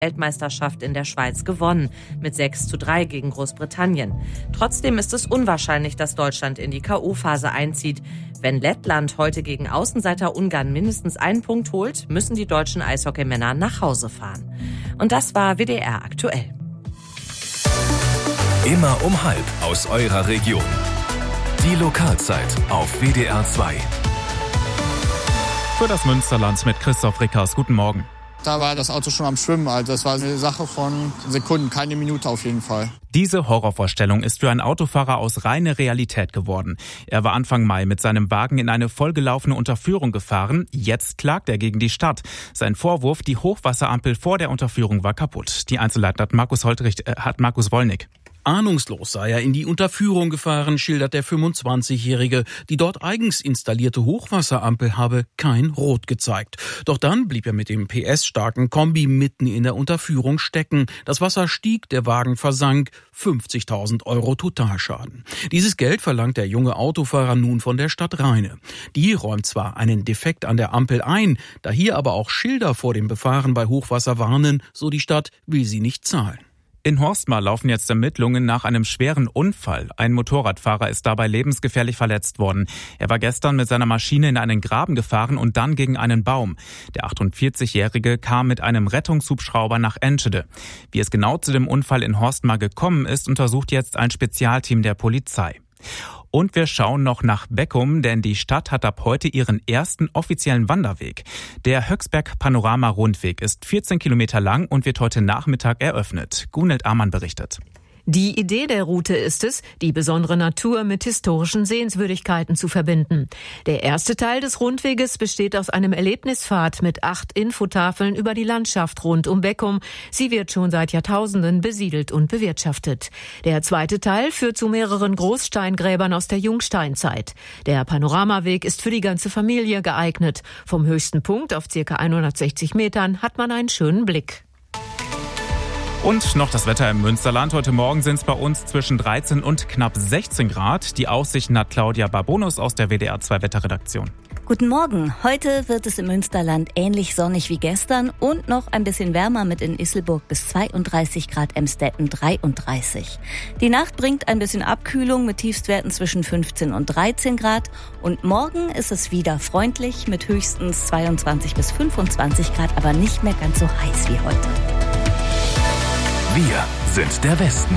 Weltmeisterschaft in der Schweiz gewonnen, mit 6:3 gegen Großbritannien. Trotzdem ist es unwahrscheinlich, dass Deutschland in die K.O.-Phase einzieht. Wenn Lettland heute gegen Außenseiter Ungarn mindestens einen Punkt holt, müssen die deutschen Eishockeymänner nach Hause fahren. Und das war WDR aktuell. Immer um 12:30 aus eurer Region. Die Lokalzeit auf WDR 2. Für das Münsterland mit Christoph Rickers. Guten Morgen. Da war das Auto schon am Schwimmen. Also das war eine Sache von Sekunden, keine Minute auf jeden Fall. Diese Horrorvorstellung ist für einen Autofahrer aus reine Realität geworden. Er war Anfang Mai mit seinem Wagen in eine vollgelaufene Unterführung gefahren. Jetzt klagt er gegen die Stadt. Sein Vorwurf, die Hochwasserampel vor der Unterführung war kaputt. Die Einzelheiten hat Markus Wollnick. Ahnungslos sei er in die Unterführung gefahren, schildert der 25-Jährige. Die dort eigens installierte Hochwasserampel habe kein Rot gezeigt. Doch dann blieb er mit dem PS-starken Kombi mitten in der Unterführung stecken. Das Wasser stieg, der Wagen versank. 50.000 € Totalschaden. Dieses Geld verlangt der junge Autofahrer nun von der Stadt Rheine. Die räumt zwar einen Defekt an der Ampel ein, da hier aber auch Schilder vor dem Befahren bei Hochwasser warnen, so die Stadt, will sie nicht zahlen. In Horstmar laufen jetzt Ermittlungen nach einem schweren Unfall. Ein Motorradfahrer ist dabei lebensgefährlich verletzt worden. Er war gestern mit seiner Maschine in einen Graben gefahren und dann gegen einen Baum. Der 48-Jährige kam mit einem Rettungshubschrauber nach Enschede. Wie es genau zu dem Unfall in Horstmar gekommen ist, untersucht jetzt ein Spezialteam der Polizei. Und wir schauen noch nach Beckum, denn die Stadt hat ab heute ihren ersten offiziellen Wanderweg. Der Höchsberg-Panorama-Rundweg ist 14 Kilometer lang und wird heute Nachmittag eröffnet. Gunhild Amann berichtet. Die Idee der Route ist es, die besondere Natur mit historischen Sehenswürdigkeiten zu verbinden. Der erste Teil des Rundweges besteht aus einem Erlebnispfad mit 8 Infotafeln über die Landschaft rund um Beckum. Sie wird schon seit Jahrtausenden besiedelt und bewirtschaftet. Der zweite Teil führt zu mehreren Großsteingräbern aus der Jungsteinzeit. Der Panoramaweg ist für die ganze Familie geeignet. Vom höchsten Punkt auf ca. 160 Metern hat man einen schönen Blick. Und noch das Wetter im Münsterland. Heute Morgen sind es bei uns zwischen 13 und knapp 16 Grad. Die Aussichten hat Claudia Barbonus aus der WDR 2 Wetterredaktion. Guten Morgen. Heute wird es im Münsterland ähnlich sonnig wie gestern und noch ein bisschen wärmer mit in Isselburg bis 32 Grad, Emstetten 33. Die Nacht bringt ein bisschen Abkühlung mit Tiefstwerten zwischen 15 und 13 Grad. Und morgen ist es wieder freundlich mit höchstens 22 bis 25 Grad, aber nicht mehr ganz so heiß wie heute. Wir sind der Westen.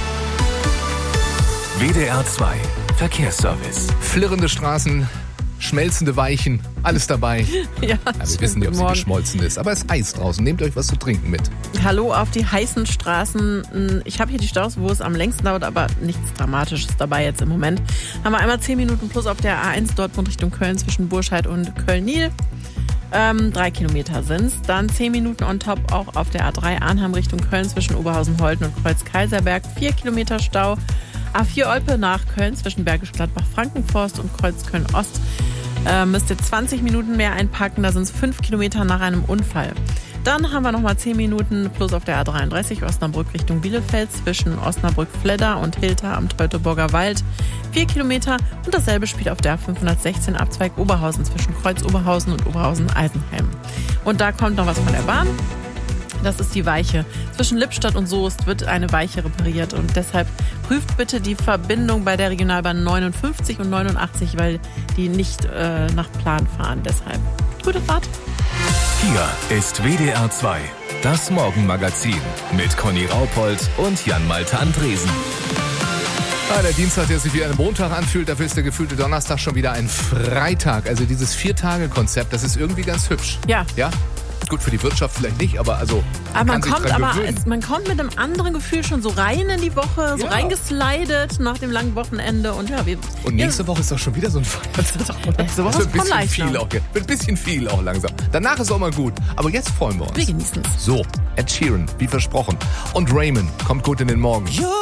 WDR 2 Verkehrsservice. Flirrende Straßen, schmelzende Weichen, alles dabei. Ja, wir wissen nicht, ob sie geschmolzen ist, aber es ist heiß draußen. Nehmt euch was zu trinken mit. Hallo auf die heißen Straßen. Ich habe hier die Staus, wo es am längsten dauert, aber nichts Dramatisches dabei jetzt im Moment. Haben wir einmal 10 Minuten plus auf der A1 Dortmund Richtung Köln zwischen Burscheid und Köln-Nil. 3 Kilometer sind's. Dann 10 Minuten on top auch auf der A3 Arnhem Richtung Köln zwischen Oberhausen-Holten und Kreuz-Kaiserberg. 4 Kilometer Stau. A4 Olpe nach Köln zwischen Bergisch Gladbach, Frankenforst und Kreuz Köln-Ost. Müsst ihr 20 Minuten mehr einpacken. Da sind es 5 Kilometer nach einem Unfall. Dann haben wir nochmal 10 Minuten plus auf der A33 Osnabrück Richtung Bielefeld zwischen Osnabrück-Fledder und Hilter am Teutoburger Wald. 4 Kilometer und dasselbe spielt auf der A516 Abzweig Oberhausen zwischen Kreuz Oberhausen und Oberhausen-Eisenheim. Und da kommt noch was von der Bahn. Das ist die Weiche. Zwischen Lippstadt und Soest wird eine Weiche repariert und deshalb prüft bitte die Verbindung bei der Regionalbahn 59 und 89, weil die nicht nach Plan fahren. Deshalb gute Fahrt. Hier ist WDR 2, das Morgenmagazin mit Conny Raupold und Jan-Malte Andresen. Der Dienstag, der sich wie ein Montag anfühlt, dafür ist der gefühlte Donnerstag schon wieder ein Freitag. Also dieses 4-Tage-Konzept, das ist irgendwie ganz hübsch. Ja. Ja? Gut, für die Wirtschaft vielleicht nicht, aber also man kommt mit einem anderen Gefühl schon so rein in die Woche, so reingeslidet nach dem langen Wochenende. Und nächste Woche ist doch schon wieder so ein Feiertag. Nächste Woche ist ein bisschen viel auch. Wird ein bisschen viel auch langsam. Danach ist auch mal gut. Aber jetzt freuen wir uns. Wir genießen es. So, Ed Sheeran, wie versprochen. Und Raymond kommt gut in den Morgen.